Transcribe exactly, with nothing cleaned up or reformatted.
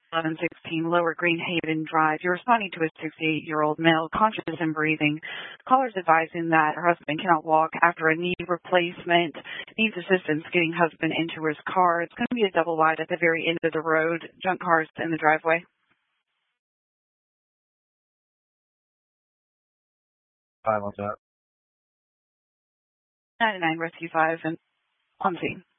eleven sixteen Lower Greenhaven Drive. You're responding to a sixty-eight-year-old male conscious and breathing. Caller's advising that her husband cannot walk after a knee replacement, needs assistance getting husband into his car. It's going to be a double wide at the very end of the road, junk cars in the driveway. Five on that. ninety-nine Rescue five and on scene.